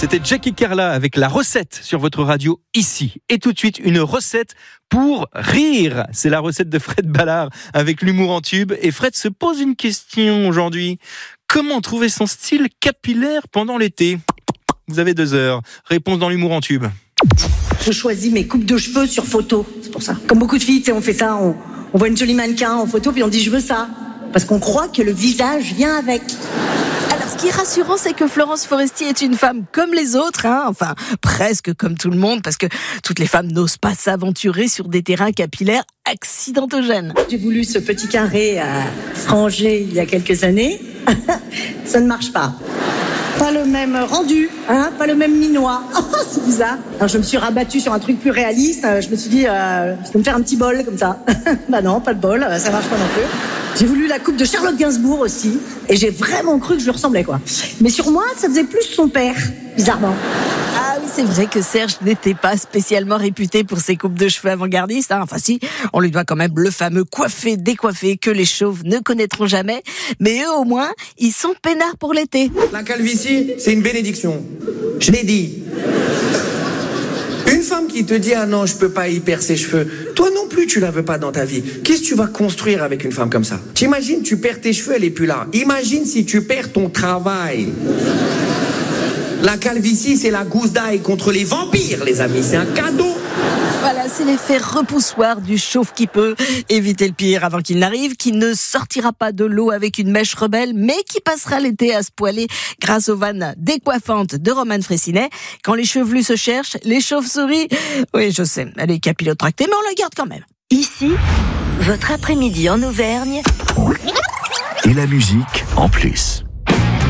C'était Jackie Carla avec la recette sur votre radio ici. Et tout de suite, une recette pour rire. C'est la recette de Fred Ballard avec l'humour en tube. Et Fred se pose une question aujourd'hui. Comment trouver son style capillaire pendant l'été ? Vous avez 2 heures. Réponse dans l'humour en tube. Je choisis mes coupes de cheveux sur photo, c'est pour ça. Comme beaucoup de filles, on fait ça, on voit une jolie mannequin en photo, puis on dit je veux ça. Parce qu'on croit que le visage vient avec. Alors, ce qui est rassurant, c'est que Florence Foresti est une femme comme les autres, enfin, presque comme tout le monde, parce que toutes les femmes n'osent pas s'aventurer sur des terrains capillaires accidentogènes. J'ai voulu ce petit carré à Frangé il y a quelques années. Ça ne marche pas. Pas le même rendu, pas le même minois. C'est bizarre. Alors je me suis rabattue sur un truc plus réaliste. Je me suis dit, je peux me faire un petit bol comme ça. Bah non, pas de bol, ça marche pas non plus. J'ai voulu la coupe de Charlotte Gainsbourg aussi. Et j'ai vraiment cru que je lui ressemblais, quoi. Mais sur moi, ça faisait plus son père, bizarrement. Ah oui, c'est vrai que Serge n'était pas spécialement réputé pour ses coupes de cheveux avant-gardistes. Enfin si, on lui doit quand même le fameux coiffé-décoiffé que les chauves ne connaîtront jamais. Mais eux, au moins, ils sont peinards pour l'été. La calvitie, c'est une bénédiction. Je l'ai dit. Une femme qui te dit « Ah non, je peux pas y perdre ses cheveux », toi non plus tu la veux pas dans ta vie. Qu'est-ce que tu vas construire avec une femme comme ça ? T'imagines, tu perds tes cheveux, elle est plus là. Imagine si tu perds ton travail. La calvitie, c'est la gousse d'ail contre les vampires, les amis. C'est un cadeau. Voilà, c'est l'effet repoussoir du chauve qui peut éviter le pire avant qu'il n'arrive, qui ne sortira pas de l'eau avec une mèche rebelle, mais qui passera l'été à se poiler grâce aux vannes décoiffantes de Roman Frécinet. Quand les chevelus se cherchent, les chauves-souris... Oui, je sais, elle est capillotractée, mais on la garde quand même. Ici, votre après-midi en Auvergne. Et la musique en plus.